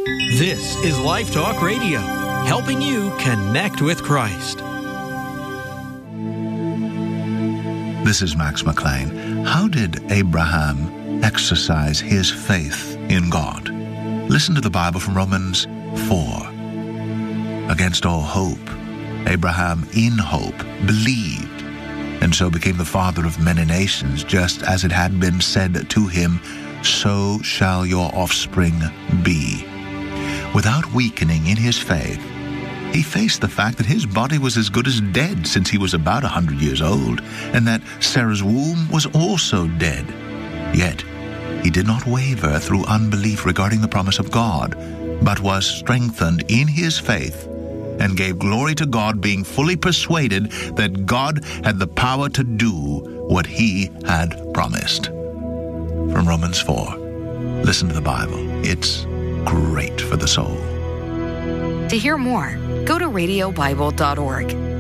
This is Life Talk Radio, helping you connect with Christ. This is Max McLean. How did Abraham exercise his faith in God? Listen to the Bible from Romans 4. Against all hope, Abraham in hope believed, and so became the father of many nations, just as it had been said to him, so shall your offspring be. Without weakening in his faith, he faced the fact that his body was as good as dead since he was about 100 years old, and that Sarah's womb was also dead. Yet he did not waver through unbelief regarding the promise of God, but was strengthened in his faith and gave glory to God, being fully persuaded that God had the power to do what he had promised. From Romans 4. Listen to the Bible. It's great for the soul. To hear more, go to radiobible.org.